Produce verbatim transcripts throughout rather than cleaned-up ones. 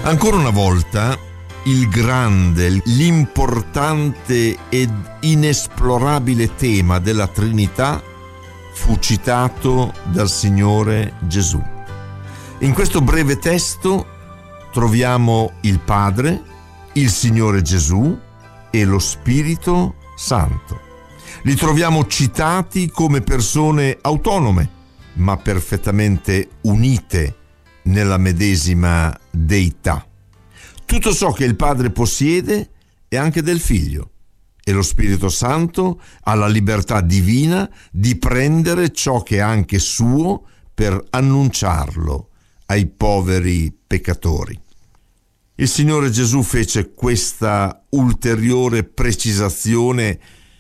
Ancora una volta, il grande, l'importante ed inesplorabile tema della Trinità fu citato dal Signore Gesù. In questo breve testo troviamo il Padre, il Signore Gesù e lo Spirito Santo. Li troviamo citati come persone autonome, ma perfettamente unite nella medesima deità. Tutto ciò che il Padre possiede è anche del Figlio, e lo Spirito Santo ha la libertà divina di prendere ciò che è anche suo per annunciarlo ai poveri peccatori. Il Signore Gesù fece questa ulteriore precisazione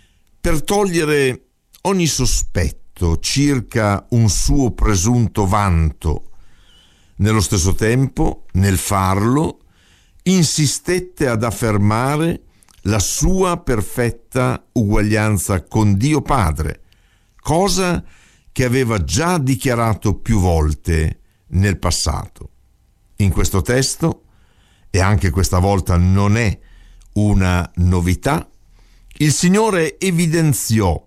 per togliere ogni sospetto circa un suo presunto vanto. Nello stesso tempo, nel farlo, insistette ad affermare la sua perfetta uguaglianza con Dio Padre, cosa che aveva già dichiarato più volte nel passato. In questo testo, e anche questa volta non è una novità, il Signore evidenziò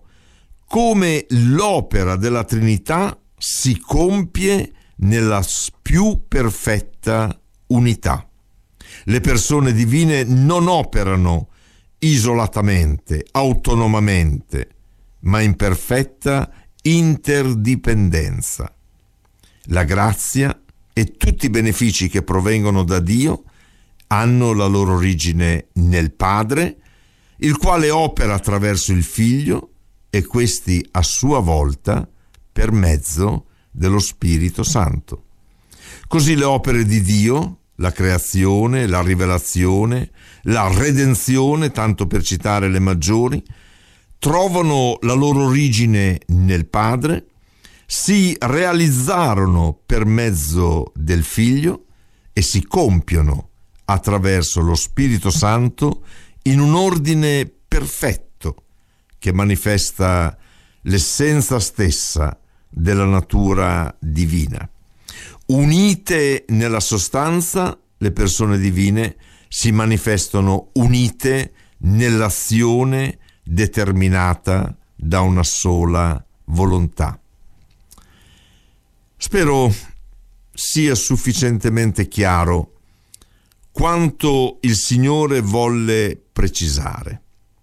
come l'opera della Trinità si compie nella più perfetta unità. Le persone divine non operano isolatamente, autonomamente, ma in perfetta interdipendenza. La grazia e tutti i benefici che provengono da Dio hanno la loro origine nel Padre, il quale opera attraverso il Figlio e questi a sua volta per mezzo dello Spirito Santo. Così le opere di Dio, la creazione, la rivelazione, la redenzione, tanto per citare le maggiori, trovano la loro origine nel Padre, si realizzarono per mezzo del Figlio e si compiono attraverso lo Spirito Santo in un ordine perfetto che manifesta l'essenza stessa della natura divina. Unite nella sostanza, le persone divine si manifestano unite nell'azione determinata da una sola volontà. Spero sia sufficientemente chiaro quanto il Signore volle precisare.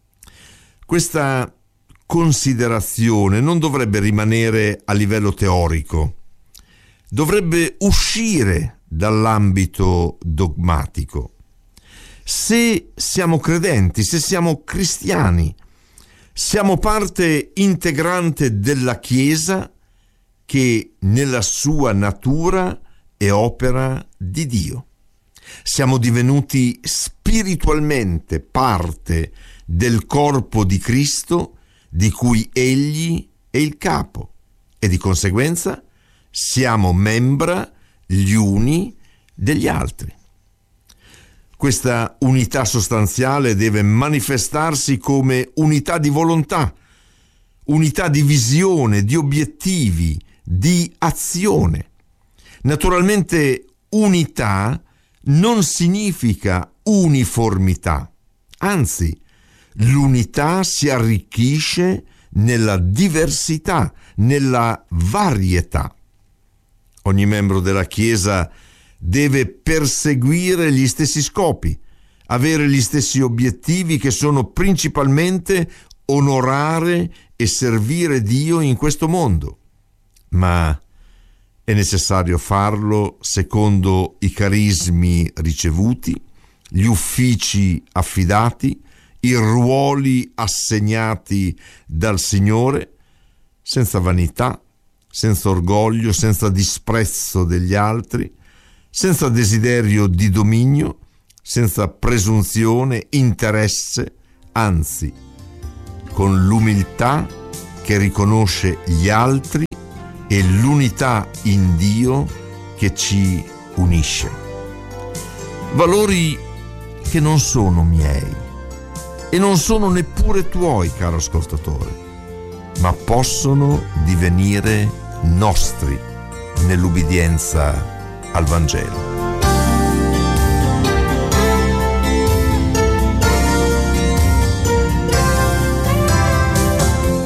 Questa considerazione non dovrebbe rimanere a livello teorico, dovrebbe uscire dall'ambito dogmatico. Se siamo credenti, se siamo cristiani, siamo parte integrante della Chiesa che nella sua natura è opera di Dio. Siamo divenuti spiritualmente parte del corpo di Cristo, di cui Egli è il capo, e di conseguenza siamo membra gli uni degli altri. Questa unità sostanziale deve manifestarsi come unità di volontà, unità di visione, di obiettivi, di azione. Naturalmente unità non significa uniformità, anzi, l'unità si arricchisce nella diversità, nella varietà. Ogni membro della Chiesa deve perseguire gli stessi scopi, avere gli stessi obiettivi che sono principalmente onorare e servire Dio in questo mondo. Ma è necessario farlo secondo i carismi ricevuti, gli uffici affidati, i ruoli assegnati dal Signore, senza vanità, senza orgoglio, senza disprezzo degli altri, senza desiderio di dominio, senza presunzione, interesse, anzi, con l'umiltà che riconosce gli altri e l'unità in Dio che ci unisce. Valori che non sono miei e non sono neppure tuoi, caro ascoltatore, ma possono divenire nostri nell'ubbidienza al Vangelo.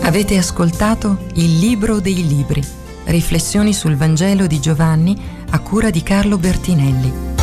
Avete ascoltato Il Libro dei Libri, riflessioni sul Vangelo di Giovanni a cura di Carlo Bertinelli.